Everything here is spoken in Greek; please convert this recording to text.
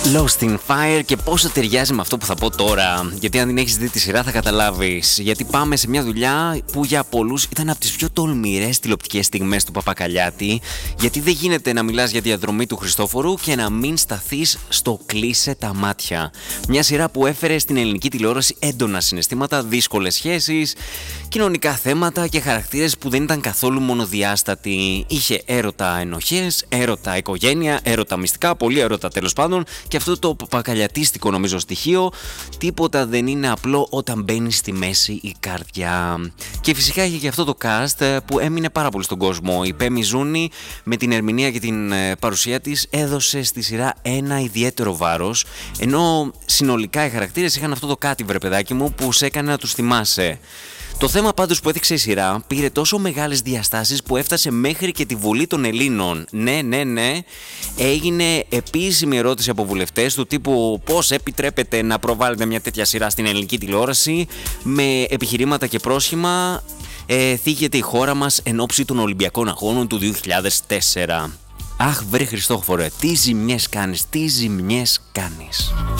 Lost in Fire, και πόσο ταιριάζει με αυτό που θα πω τώρα. Γιατί αν την έχεις δει τη σειρά θα καταλάβεις. Γιατί πάμε σε μια δουλειά που για πολλούς ήταν από τις πιο τολμηρές τηλεοπτικές στιγμές του Παπακαλιάτη. Γιατί δεν γίνεται να μιλάς για διαδρομή του Χριστόφορου και να μην σταθείς στο κλείσε τα μάτια. Μια σειρά που έφερε στην ελληνική τηλεόραση έντονα συναισθήματα, δύσκολες σχέσεις, κοινωνικά θέματα και χαρακτήρες που δεν ήταν καθόλου μονοδιάστατοι. Είχε έρωτα ενοχές, έρωτα οικογένεια, έρωτα μυστικά, πολύ έρωτα τέλος πάντων. Και αυτό το παπακαλιατίστικο νομίζω στοιχείο, τίποτα δεν είναι απλό όταν μπαίνει στη μέση η καρδιά. Και φυσικά είχε και αυτό το cast που έμεινε πάρα πολύ στον κόσμο. Η Πέμη Ζούνη με την ερμηνεία και την παρουσία της έδωσε στη σειρά ένα ιδιαίτερο βάρος, ενώ συνολικά οι χαρακτήρες είχαν αυτό το κάτι, βρε παιδάκι μου, που σε έκανε να τους θυμάσαι. Το θέμα πάντως που έδειξε η σειρά πήρε τόσο μεγάλες διαστάσεις που έφτασε μέχρι και τη Βουλή των Ελλήνων. Ναι, έγινε επίσημη ερώτηση από βουλευτές του τύπου πώς επιτρέπεται να προβάλλετε μια τέτοια σειρά στην ελληνική τηλεόραση, με επιχειρήματα και πρόσχημα θίγεται η χώρα μας εν ώψη των Ολυμπιακών Αγώνων του 2004. Αχ βρε Χριστόφορε, τι ζημιές κάνεις.